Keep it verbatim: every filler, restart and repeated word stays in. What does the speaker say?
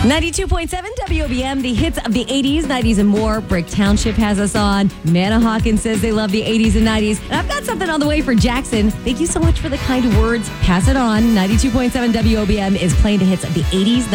ninety-two point seven W O B M, the hits of the eighties, nineties, and more. Brick Township has us on. Manna Hawkins says they love the eighties and nineties. And I've got something on the way for Jackson. Thank you so much for the kind words. Pass it on. ninety-two point seven W O B M is playing the hits of the eighties,